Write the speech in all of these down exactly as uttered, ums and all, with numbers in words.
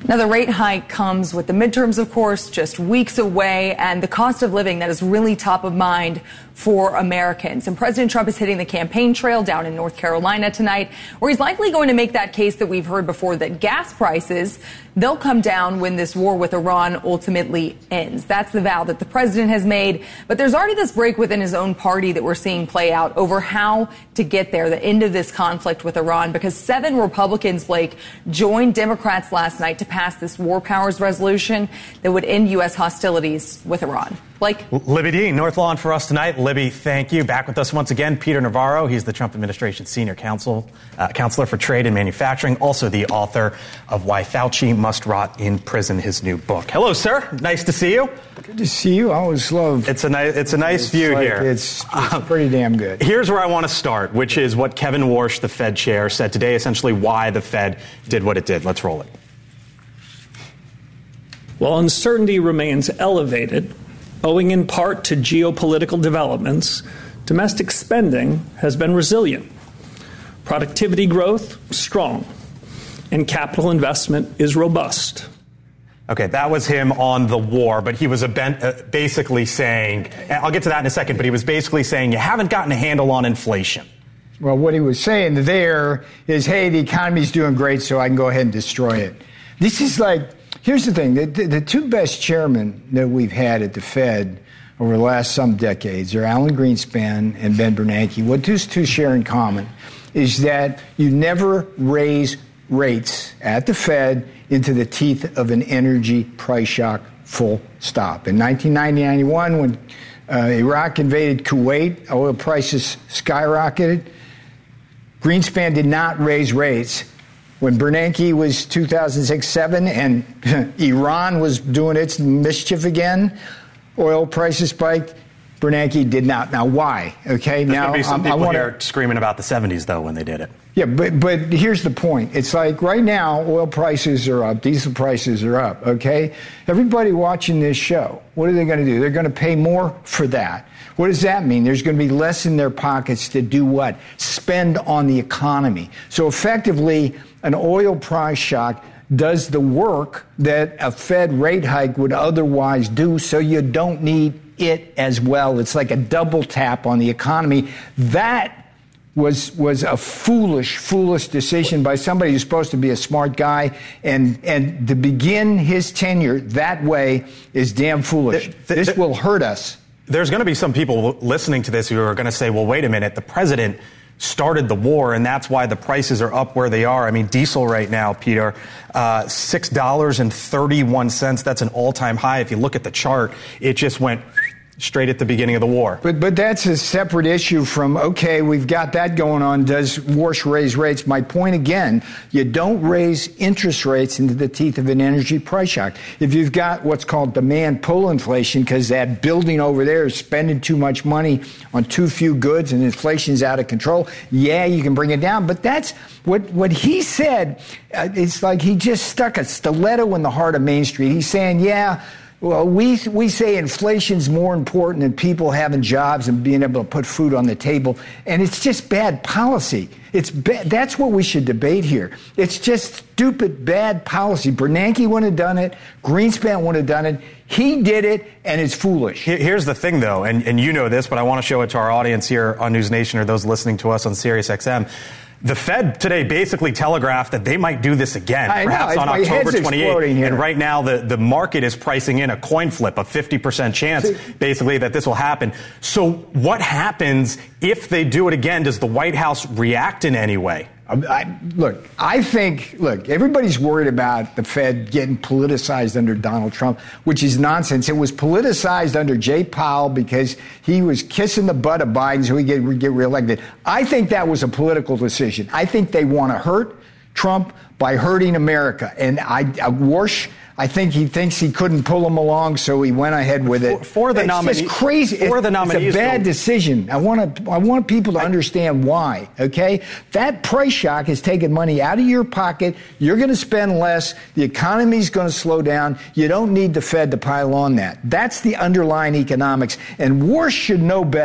Now, the rate hike comes with the midterms, of course, just weeks away, and the cost of living that is really top of mind for Americans. And President Trump is hitting the campaign trail down in North Carolina tonight, where he's likely going to make that case that we've heard before, that gas prices, they'll come down when this war with Iran ultimately ends. That's the vow that the president has made. But there's already this break within his own party that we're seeing play out over how to get there, the end of this conflict with Iran, because seven Republicans, Blake, joined Democrats last night to pass this war powers resolution that would end U S hostilities with Iran. Blake? Libby Dean, North Lawn for us tonight. Libby, thank you. Back with us once again, Peter Navarro. He's the Trump administration senior counsel, uh, counselor for trade and manufacturing, also the author of Why Fauci Must Rot in Prison, his new book. Hello, sir. Nice to see you. Good to see you. I always love. It's a nice, it's a nice it's view like, here. It's, it's pretty damn good. Here's where I want to start, which is what Kevin Warsh, the Fed chair, said today, essentially why the Fed did what it did. Let's roll it. While uncertainty remains elevated, owing in part to geopolitical developments, domestic spending has been resilient. Productivity growth, strong, and capital investment is robust. Okay, that was him on the war, but he was a ben- uh, basically saying, I'll get to that in a second, but he was basically saying you haven't gotten a handle on inflation. Well, what he was saying there is, hey, the economy's doing great, so I can go ahead and destroy it. This is like, here's the thing, the, the, the two best chairmen that we've had at the Fed over the last some decades are Alan Greenspan and Ben Bernanke. What those two share in common is that you never raise rates at the Fed into the teeth of an energy price shock, full stop. In nineteen ninety, ninety-one, when uh, Iraq invaded Kuwait, oil prices skyrocketed. Greenspan did not raise rates. When Bernanke was two thousand six seven and Iran was doing its mischief again, oil prices spiked. Bernanke did not. Now, why? Okay, There's now gonna be some um, people I wanna, here screaming about the seventies, though, when they did it. Yeah, but but here's the point. It's like right now, oil prices are up, diesel prices are up. Okay, everybody watching this show, what are they going to do? They're going to pay more for that. What does that mean? There's going to be less in their pockets to do what? Spend on the economy. So effectively, an oil price shock does the work that a Fed rate hike would otherwise do, so you don't need it as well. It's like a double tap on the economy. That was was a foolish, foolish decision by somebody who's supposed to be a smart guy, and and to begin his tenure that way is damn foolish. The, the, this will hurt us. There's going to be some people listening to this who are going to say, well, wait a minute, the president started the war, and that's why the prices are up where they are. I mean, diesel right now, Peter, uh, six dollars and thirty-one cents. That's an all-time high. If you look at the chart, it just went straight at the beginning of the war. But but that's a separate issue from, okay, we've got that going on. Does Warsh raise rates? My point again, you don't raise interest rates into the teeth of an energy price shock. If you've got what's called demand pull inflation, because that building over there is spending too much money on too few goods and inflation's out of control, yeah, you can bring it down. But that's what, what he said. Uh, it's like he just stuck a stiletto in the heart of Main Street. He's saying, yeah, well, we we say inflation's more important than people having jobs and being able to put food on the table, and it's just bad policy. It's ba- that's what we should debate here. It's just stupid, bad policy. Bernanke wouldn't have done it. Greenspan wouldn't have done it. He did it, and it's foolish. Here's the thing, though, and, and you know this, but I want to show it to our audience here on News Nation or those listening to us on Sirius X M. The Fed today basically telegraphed that they might do this again, I perhaps know, on my October head's twenty-eighth. here. And right now, the, the market is pricing in a coin flip, a fifty percent chance, basically, that this will happen. So what happens if they do it again? Does the White House react in any way? I, look, I think, look, everybody's worried about the Fed getting politicized under Donald Trump, which is nonsense. It was politicized under Jay Powell because he was kissing the butt of Biden so he could get reelected. I think that was a political decision. I think they want to hurt Trump by hurting America. And I, I Warsh, I think he thinks he couldn't pull him along, so he went ahead with it. For, for the nominees, it's crazy. For it's, the nominees, it's a bad decision. I want to. I want people to understand why. Okay, that price shock has taken money out of your pocket. You're going to spend less. The economy's going to slow down. You don't need the Fed to pile on that. That's the underlying economics. And Warsh should know better.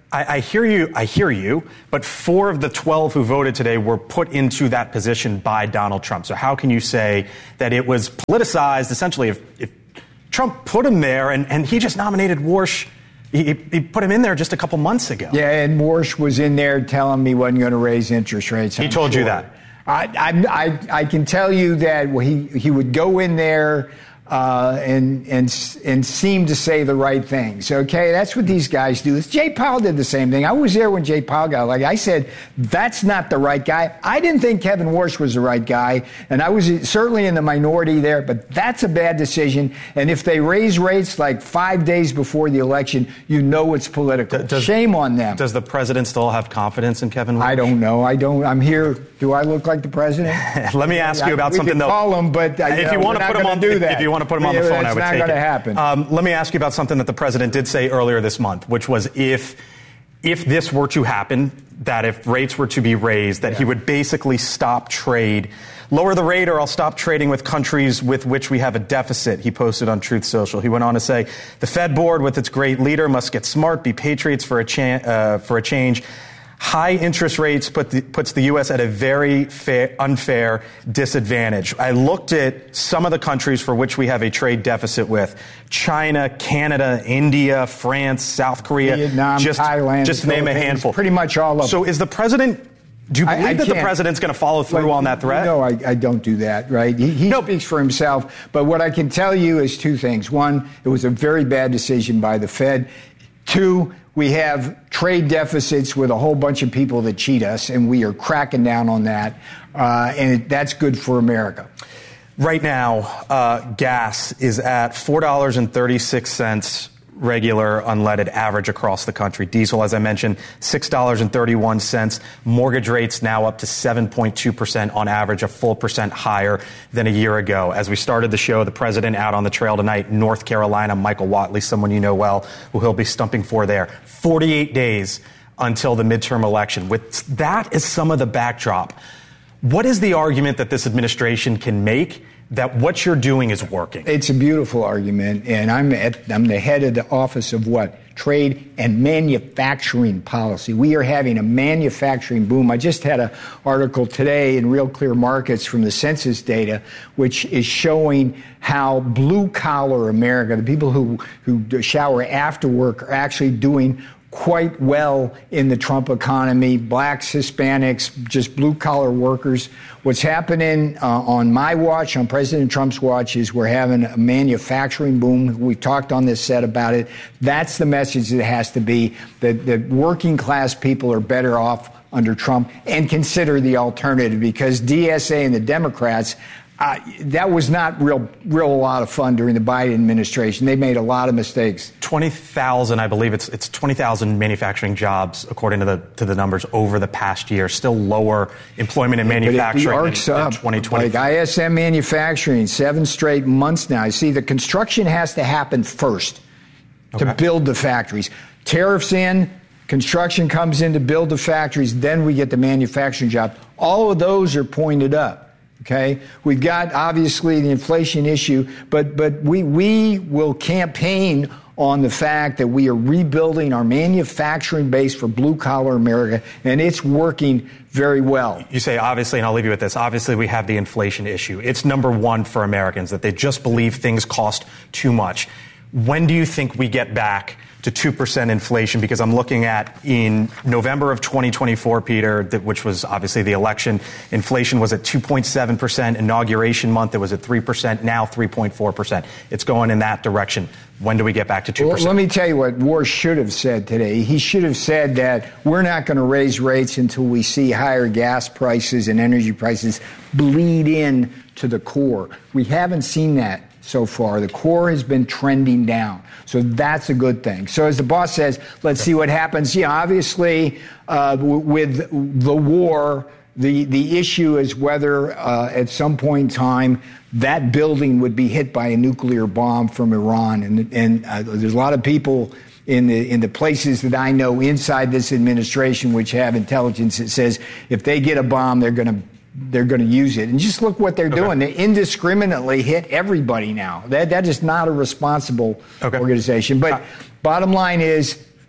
I, I hear you. I hear you. But four of the twelve who voted today were put into that position by Donald Trump. So how can you say that it was politicized? Essentially, if, if Trump put him there and, and he just nominated Warsh, he, he put him in there just a couple months ago. Yeah, and Warsh was in there telling me he wasn't going to raise interest rates. He I'm told sure. you that. I, I, I, I can tell you that he, he would go in there uh, and, and, and seem to say the right things. Okay, that's what these guys do. Jay Powell did the same thing. I was there when Jay Powell got elected. I said, that's not the right guy. I didn't think Kevin Warsh was the right guy, and I was certainly in the minority there, but that's a bad decision. And if they raise rates like five days before the election, you know it's political. Does, Shame on them. Does the president still have confidence in Kevin Warsh? I don't know. I don't. I'm here. Do I look like the president? Let me ask you about we something, could though. call him, but uh, if you you want to know, put him on, do if, that. if you want to put him on the Yeah, phone, I would not take gonna it. Happen. Um, let me ask you about something that the president did say earlier this month, which was if if this were to happen, that if rates were to be raised, that yeah. he would basically stop trade, lower the rate, or I'll stop trading with countries with which we have a deficit. He posted on Truth Social. He went on to say, the Fed board, with its great leader, must get smart, be patriots for a cha- uh, for a change. High interest rates put the, puts the U S at a very fair, unfair disadvantage. I looked at some of the countries for which we have a trade deficit with: China, Canada, India, France, South Korea, Vietnam, just, Thailand, just to name a handful. Pretty much all of them. So is the president, do you believe I, I that the can't. president's going to follow through Like, on that threat? No, I, I don't do that, right? He, he no. speaks for himself. But what I can tell you is two things. One, it was a very bad decision by the Fed. Two, we have trade deficits with a whole bunch of people that cheat us, and we are cracking down on that, uh, and it, that's good for America. Right now, uh, gas is at four dollars and thirty-six cents regular unleaded average across the country. Diesel, as I mentioned, six dollars and thirty-one cents. Mortgage rates now up to seven point two percent on average, a full percent higher than a year ago. As we started the show, the president out on the trail tonight, North Carolina, Michael Whatley, someone you know well, who he'll be stumping for there. forty-eight days until the midterm election. With that as some of the backdrop, what is the argument that this administration can make that what you're doing is working? It's a beautiful argument, and I'm at, I'm the head of the Office of what? Trade and Manufacturing Policy. We are having a manufacturing boom. I just had an article today in Real Clear Markets from the census data, which is showing how blue-collar America, the people who, who shower after work, are actually doing quite well in the Trump economy. Blacks, Hispanics, just blue-collar workers. What's happening uh, on my watch, on President Trump's watch, is we're having a manufacturing boom. We've talked on this set about it. That's the message that has to be, that, that working-class people are better off under Trump, and consider the alternative, because D S A and the Democrats, Uh, that was not real, real a lot of fun during the Biden administration. They made a lot of mistakes. twenty thousand, I believe it's it's twenty thousand manufacturing jobs, according to the to the numbers over the past year. Still lower employment in manufacturing but it, the than, up. than twenty twenty. Like I S M Manufacturing, seven straight months now. See, the construction has to happen first okay. to build the factories. Tariffs in, construction comes in to build the factories, then we get the manufacturing job. All of those are pointed up. Okay, we've got obviously the inflation issue, but but we we will campaign on the fact that we are rebuilding our manufacturing base for blue collar America, and it's working very well. You say obviously, and I'll leave you with this. Obviously, we have the inflation issue. It's number one for Americans, that they just believe things cost too much. When do you think we get back to two percent inflation? Because I'm looking at in November of twenty twenty-four, Peter, that, which was obviously the election, inflation was at two point seven percent. Inauguration month, it was at three percent. Now three point four percent. It's going in that direction. When do we get back to two percent? Well, let me tell you what Warsh should have said today. He should have said that we're not going to raise rates until we see higher gas prices and energy prices bleed in to the core. We haven't seen that so far. The core has been trending down. So that's a good thing. So as the boss says, let's see what happens. Yeah, obviously, uh, w- with the war, the, the issue is whether uh, at some point in time that building would be hit by a nuclear bomb from Iran. And, and uh, there's a lot of people in the in the places that I know inside this administration which have intelligence that says if they get a bomb, they're going to they're going to use it. And just look what they're okay. doing. They indiscriminately hit everybody now. That That is not a responsible okay. organization. But uh, bottom line is,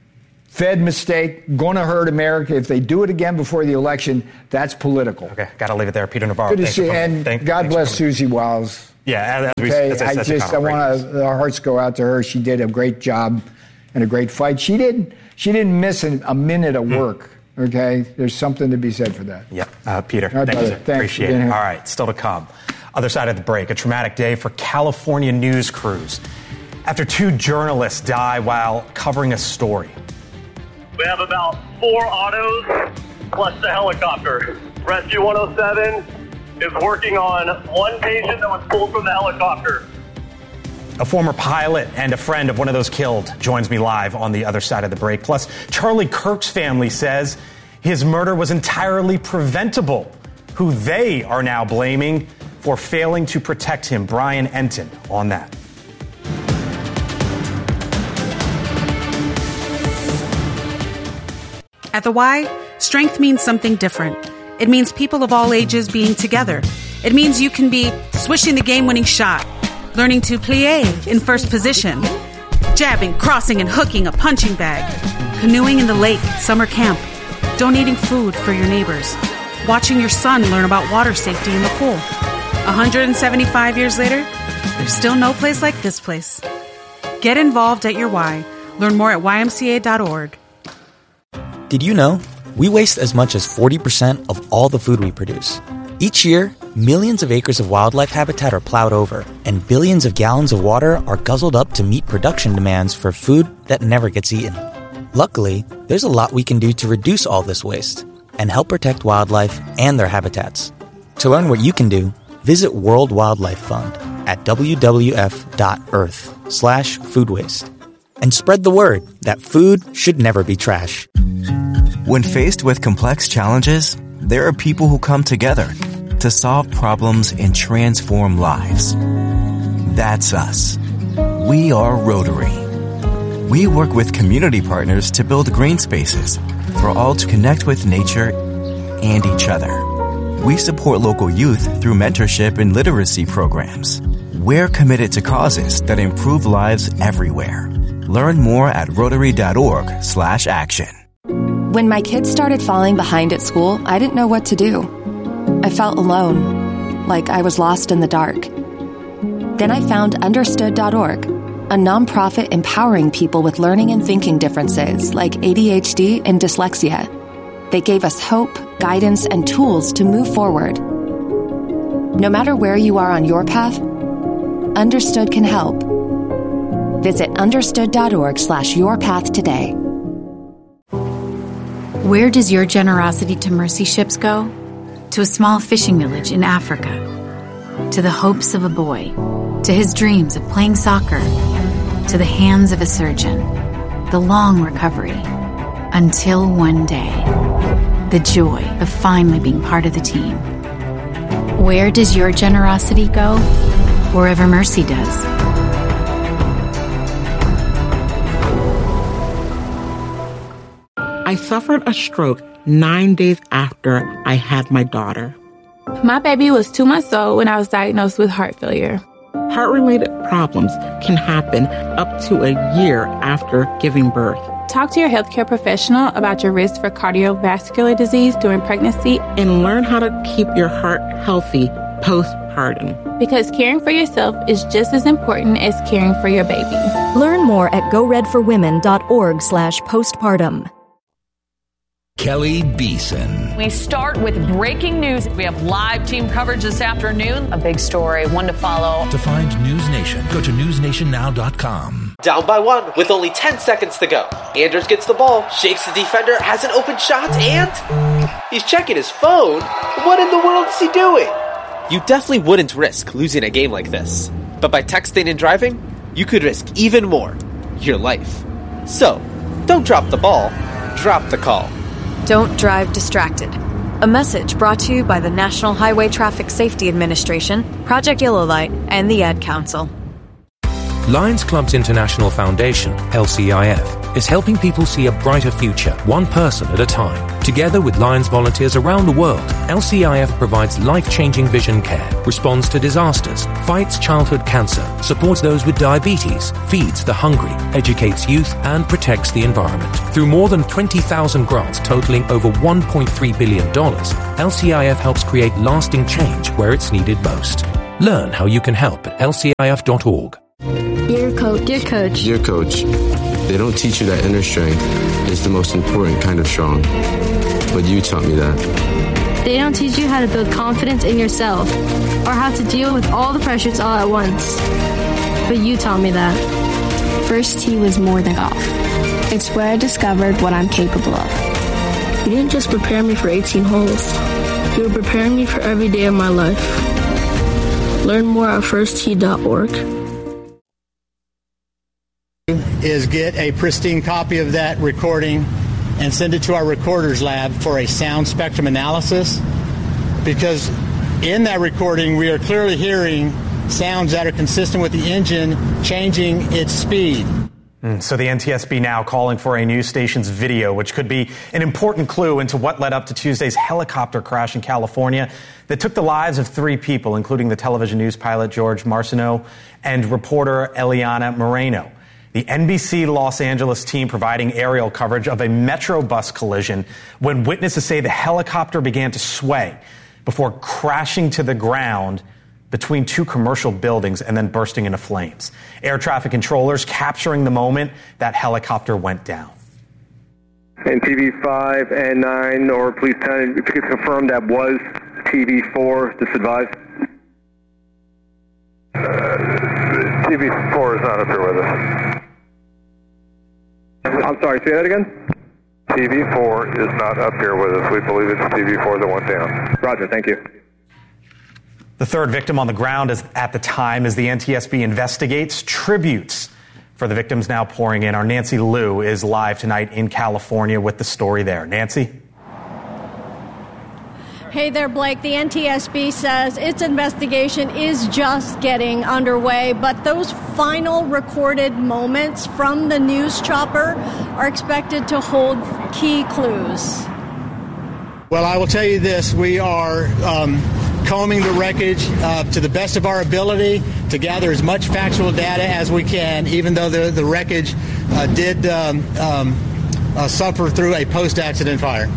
Fed mistake, going to hurt America. If they do it again before the election, that's political. Okay, got to leave it there. Peter Navarro. Good to see you. And Thank, God bless Susie Wiles. Yeah, as we, okay, as I, I just, I want to, our hearts go out to her. She did a great job and a great fight. She didn't, she didn't miss an, a minute of work. Mm. Okay, there's something to be said for that. Yeah, uh, Peter, right, thank brother. you. Thanks Appreciate it. All right, still to come. Other side of the break, a traumatic day for California news crews after two journalists die while covering a story. We have about four autos plus the helicopter. Rescue one oh seven is working on one patient that was pulled from the helicopter. A former pilot and a friend of one of those killed joins me live on the other side of the break. Plus, Charlie Kirk's family says his murder was entirely preventable, who they are now blaming for failing to protect him. Brian Entin on that. At the Y, strength means something different. It means people of all ages being together. It means you can be swishing the game-winning shot, learning to plie in first position, jabbing, crossing, and hooking a punching bag, canoeing in the lake at summer camp, donating food for your neighbors, watching your son learn about water safety in the pool. one hundred seventy-five years later, there's still no place like this place. Get involved at your Y. Learn more at Y M C A dot org. Did you know we waste as much as forty percent of all the food we produce? Each year, millions of acres of wildlife habitat are plowed over, and billions of gallons of water are guzzled up to meet production demands for food that never gets eaten. Luckily, there's a lot we can do to reduce all this waste and help protect wildlife and their habitats. To learn what you can do, visit World Wildlife Fund at w w f dot earth slash food waste. And spread the word that food should never be trash. When faced with complex challenges, there are people who come together to solve problems and transform lives. That's us. We are Rotary. We work with community partners to build green spaces for all to connect with nature and each other. We support local youth through mentorship and literacy programs. We're committed to causes that improve lives everywhere. Learn more at rotary dot org slash action. When my kids started falling behind at school, I didn't know what to do. I felt alone, like I was lost in the dark. Then I found understood dot org, a nonprofit empowering people with learning and thinking differences like A D H D and dyslexia. They gave us hope, guidance, and tools to move forward. No matter where you are on your path, Understood can help. Visit understood dot org slash your path today. Where does your generosity to mercy ships go? To a small fishing village in Africa. To the hopes of a boy. To his dreams of playing soccer. To the hands of a surgeon. The long recovery. Until one day. The joy of finally being part of the team. Where does your generosity go? Wherever mercy does. I suffered a stroke nine days after I had my daughter. My baby was two months old when I was diagnosed with heart failure. Heart-related problems can happen up to a year after giving birth. Talk to your healthcare professional about your risk for cardiovascular disease during pregnancy and learn how to keep your heart healthy postpartum. Because caring for yourself is just as important as caring for your baby. Learn more at go red for women dot org slash postpartum. Kelly Beeson. We start with breaking news. We have live team coverage this afternoon. A big story, one to follow. To find News Nation, go to news nation now dot com. Down by one with only ten seconds to go. Anders gets the ball, shakes the defender, has an open shot, and he's checking his phone. What in the world is he doing? You definitely wouldn't risk losing a game like this. But by texting and driving, you could risk even more. Your life. So, don't drop the ball, drop the call. Don't drive distracted. A message brought to you by the National Highway Traffic Safety Administration, Project Yellow Light, and the Ad Council. Lions Club's International Foundation, L C I F, is helping people see a brighter future, one person at a time. Together with Lions volunteers around the world, L C I F provides life-changing vision care, responds to disasters, fights childhood cancer, supports those with diabetes, feeds the hungry, educates youth, and protects the environment. Through more than twenty thousand grants totaling over one point three billion dollars, L C I F helps create lasting change where it's needed most. Learn how you can help at L C I F dot org. Dear coach. Dear coach. Dear coach, they don't teach you that inner strength is the most important kind of strong. But you taught me that. They don't teach you how to build confidence in yourself or how to deal with all the pressures all at once. But you taught me that. First tee was more than golf. It's where I discovered what I'm capable of. You didn't just prepare me for eighteen holes. You were preparing me for every day of my life. Learn more at first tee dot org. Is get a pristine copy of that recording and send it to our recorders lab for a sound spectrum analysis, because in that recording we are clearly hearing sounds that are consistent with the engine changing its speed. Mm, so the N T S B now calling for a news station's video, which could be an important clue into what led up to Tuesday's helicopter crash in California that took the lives of three people, including the television news pilot George Marciano and reporter Eliana Moreno. The N B C Los Angeles team providing aerial coverage of a Metro bus collision when witnesses say the helicopter began to sway before crashing to the ground between two commercial buildings and then bursting into flames. Air traffic controllers capturing the moment that helicopter went down. And T V five and nine, or please ten, if you could confirm that was T V four, just advise. Uh, T V four is not up here with us. I'm sorry, say that again? T V four is not up here with us. We believe it's T V four that went down. Roger, thank you. The third victim on the ground is, at the time as the N T S B investigates. Tributes for the victims now pouring in. Our Nancy Liu is live tonight in California with the story there. Nancy? Hey there, Blake. The N T S B says its investigation is just getting underway, but those final recorded moments from the news chopper are expected to hold key clues. Well, I will tell you this. We are um, combing the wreckage uh, to the best of our ability to gather as much factual data as we can, even though the, the wreckage uh, did um, um, uh, suffer through a post-accident fire.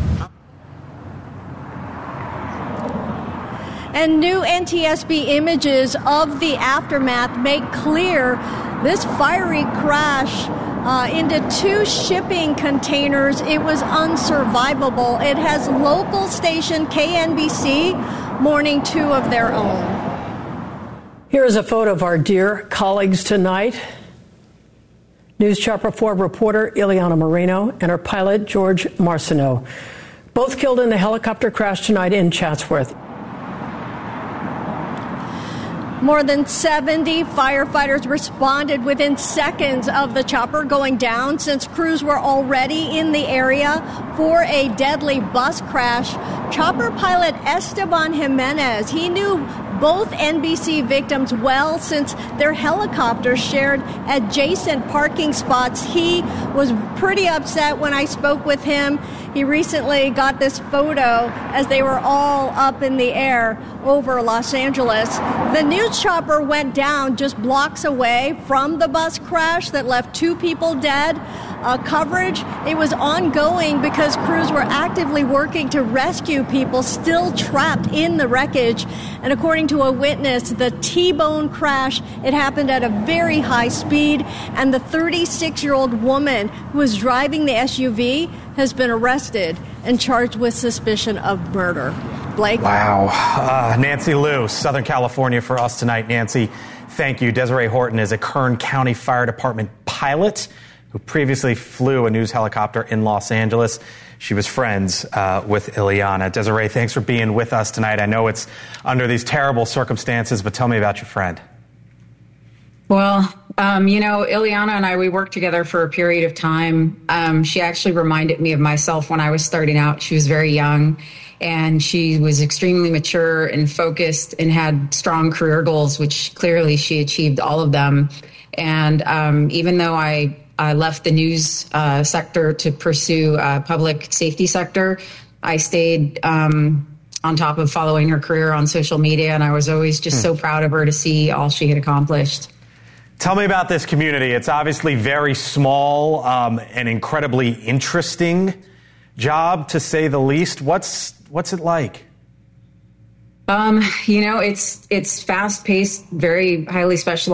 And new N T S B images of the aftermath make clear this fiery crash uh, into two shipping containers, it was unsurvivable. It has local station K N B C mourning two of their own. Here is a photo of our dear colleagues tonight. News Chopper four reporter Eliana Moreno and her pilot George Marciano, both killed in the helicopter crash tonight in Chatsworth. More than seventy firefighters responded within seconds of the chopper going down, since crews were already in the area for a deadly bus crash. Chopper pilot Esteban Jimenez, he knew both N B C victims well since their helicopters shared adjacent parking spots. He was pretty upset when I spoke with him. He recently got this photo as they were all up in the air over Los Angeles. The news chopper went down just blocks away from the bus crash that left two people dead. Uh, coverage, it was ongoing because crews were actively working to rescue people still trapped in the wreckage. And according to a witness, the T-bone crash, it happened at a very high speed, and the thirty-six-year-old woman who was driving the S U V has been arrested and charged with suspicion of murder. Blake? Wow. Uh, Nancy Liu, Southern California for us tonight. Nancy, thank you. Desiree Horton is a Kern County Fire Department pilot who previously flew a news helicopter in Los Angeles. She was friends uh, with Eliana. Desiree, thanks for being with us tonight. I know it's under these terrible circumstances, but tell me about your friend. Well, um, you know, Eliana and I, we worked together for a period of time. Um, she actually reminded me of myself when I was starting out. She was very young. And she was extremely mature and focused and had strong career goals, which clearly she achieved all of them. And um, even though I, I left the news uh, sector to pursue uh, public safety sector, I stayed um, on top of following her career on social media. And I was always just hmm. so proud of her to see all she had accomplished. Tell me about this community. It's obviously very small, um, and incredibly interesting job, to say the least. What's what's it like? Um, you know, it's it's fast paced, very highly specialized.